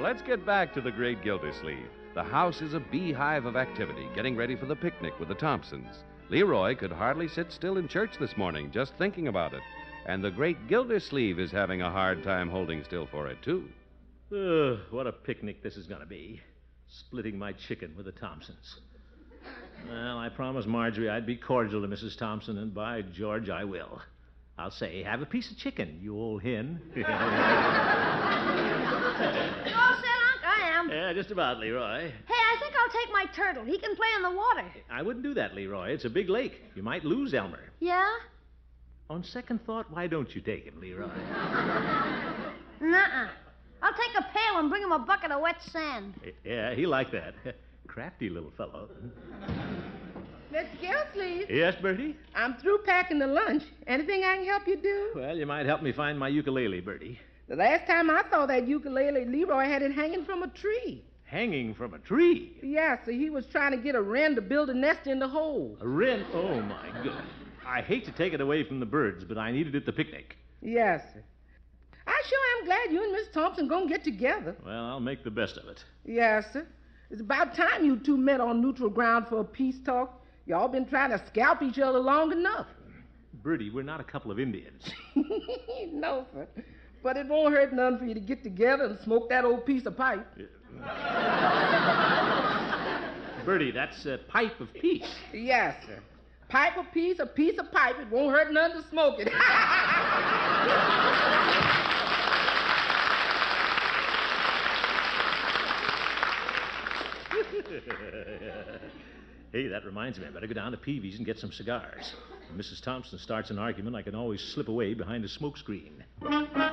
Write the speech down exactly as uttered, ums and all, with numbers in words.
let's get back to the great Gildersleeve. The house is a beehive of activity, getting ready for the picnic with the Thompsons. Leroy could hardly sit still in church this morning, just thinking about it. And the great Gildersleeve is having a hard time holding still for it, too. Ugh, what a picnic this is going to be. Splitting my chicken with the Thompsons. Well, I promised Marjorie I'd be cordial to Missus Thompson, and by George, I will. I'll say, have a piece of chicken, you old hen. You all set, Unc? I am. Yeah, just about, Leroy. Hey, I think I'll take my turtle. He can play in the water. I wouldn't do that, Leroy. It's a big lake. You might lose Elmer. Yeah? On second thought, why don't you take him, Leroy? Nuh-uh. I'll take a pail and bring him a bucket of wet sand. Yeah, he liked that. Crafty little fellow. Mister Gildersleeve. Yes, Bertie? I'm through packing the lunch. Anything I can help you do? Well, you might help me find my ukulele, Bertie. The last time I saw that ukulele, Leroy had it hanging from a tree. Hanging from a tree? Yeah, so he was trying to get a wren to build a nest in the hole. A wren? Oh, my goodness. I hate to take it away from the birds, but I need it at the picnic. Yes, sir. I sure am glad you and Miss Thompson gonna get together. Well, I'll make the best of it. Yes, sir. It's about time you two met on neutral ground for a peace talk. Y'all been trying to scalp each other long enough. Bertie, we're not a couple of Indians. No, sir. But it won't hurt none for you to get together and smoke that old piece of pipe. Bertie, that's a pipe of peace. Yes, sir. Pipe of peace, a piece of pipe. It won't hurt none to smoke it. Hey, that reminds me. I better go down to Peavy's and get some cigars. When Missus Thompson starts an argument, I can always slip away behind a smoke screen.